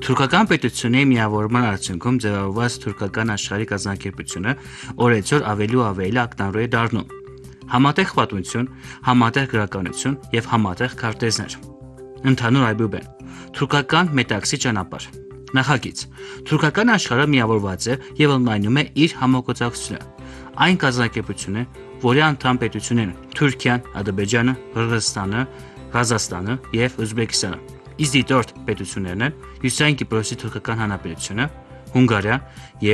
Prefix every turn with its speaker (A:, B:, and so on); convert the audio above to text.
A: Թուրքական պետությունի միավորման արդյունքում ձևավորված թուրքական աշխարհի կազմակերպությունը օրեցօր ավելի ու ավելի ակնառու է դառնում։ Համատեղ պատմություն, համատեղ գրականություն եւ համատեղ քարտեզներ։ Ընդհանուր այբուբեն։ Թուրքական մետաքսի ճանապարհ։ Նախագիծ։ Թուրքական աշխարհը միավորված է եւ ընդլայնում է իր համագործակցությունը։ Այն կազմակերպություն է, որի անդամ պետություններն են Թուրքիան, Ադրբեջանը, Qırğızstանը, Ղազախստանը եւ Ուզբեկստանը։ Իսկ դիտորդ պետություններն են Հյուսիսային Կիպրոսի թուրքական հանրապետությունը, Հունգարիան